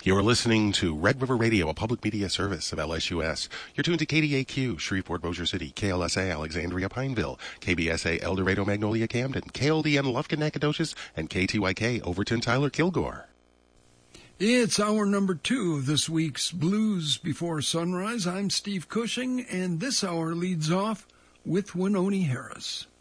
You're listening to Red River Radio, a public media service of LSUS. You're tuned to KDAQ, Shreveport, Bossier City, KLSA, Alexandria, Pineville, KBSA, El Dorado, Magnolia, Camden, KLDN, Lufkin, Nacogdoches, and KTYK, Overton, Tyler, Kilgore. It's hour number 2 of this week's Blues Before Sunrise. I'm Steve Cushing, and this hour leads off with Wynonie Harris.